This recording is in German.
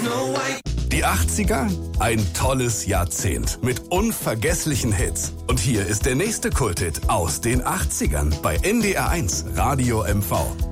Die 80er? Ein tolles Jahrzehnt mit unvergesslichen Hits. Und hier ist der nächste Kulthit aus den 80ern bei NDR1 Radio MV.